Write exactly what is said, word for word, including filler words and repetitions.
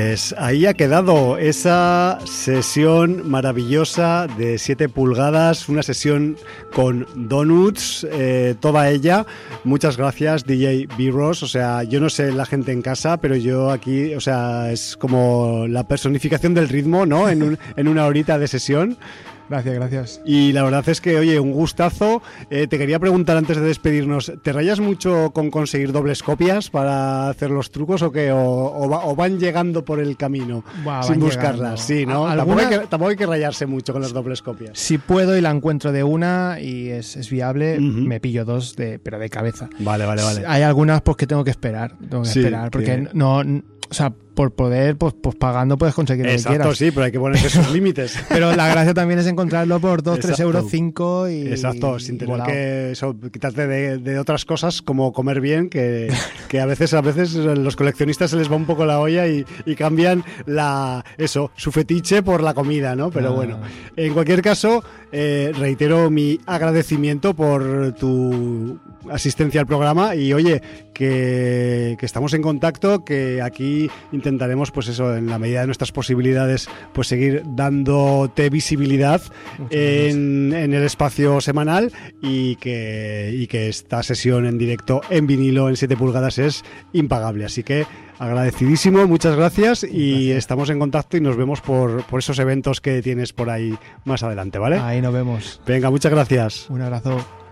Pues ahí ha quedado esa sesión maravillosa de siete pulgadas, una sesión con donuts, eh, toda ella. Muchas gracias, D J B-Ross. O sea, yo no sé la gente en casa, pero yo aquí, o sea, es como la personificación del ritmo, ¿no? En, un, en una horita de sesión. Gracias, gracias. Y la verdad es que, oye, un gustazo. Eh, te quería preguntar antes de despedirnos, ¿te rayas mucho con conseguir dobles copias para hacer los trucos o qué? ¿O, o, va, o van llegando por el camino Buah, sin llegando. buscarlas? Sí, ¿no? ¿Alguna? Tampoco hay, que, tampoco hay que rayarse mucho con las dobles copias. Si puedo y la encuentro de una y es, es viable, Uh-huh. me pillo dos, de, pero de cabeza. Vale, vale, vale. Hay algunas pues que tengo que esperar, tengo que Sí, esperar, porque tiene. no... O sea, por poder, pues, pues pagando puedes conseguir lo Exacto, que quieras. sí, pero hay que ponerse esos límites. Pero la gracia también es encontrarlo por dos, tres Exacto. euros, cinco y... Exacto, sin tener volado. que eso, quitarte de, de otras cosas como comer bien, que, que a veces a veces los coleccionistas se les va un poco la olla y, y cambian la eso su fetiche por la comida, ¿no? Pero Ah. bueno, en cualquier caso, eh, reitero mi agradecimiento por tu asistencia al programa y oye, que, que estamos en contacto, que aquí intentaremos pues eso, en la medida de nuestras posibilidades, pues seguir dándote visibilidad en, en el espacio semanal y que, y que esta sesión en directo en vinilo en siete pulgadas es impagable, así que agradecidísimo, muchas gracias y Gracias. estamos en contacto y nos vemos por, por esos eventos que tienes por ahí más adelante, ¿vale? Ahí nos vemos. Venga, muchas gracias. Un abrazo.